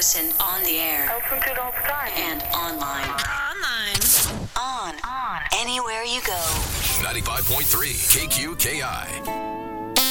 listen on the air. Listen to it all the time. And online. On. Anywhere you go. 95.3 KQKI.